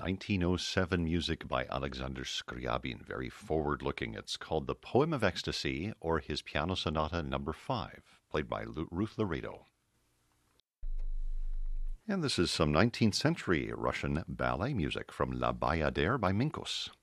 1907 music by Alexander Scriabin, very forward-looking. It's called The Poem of Ecstasy, or his Piano Sonata Number 5, played by Ruth Laredo. And this is some 19th century Russian ballet music from La Bayadere by Minkus.